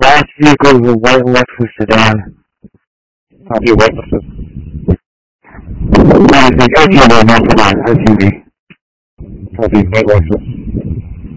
last vehicle was a white Lexus sedan. Copy of what, Lexus? I think SUV, not sedan, SUV. Copy of white Lexus.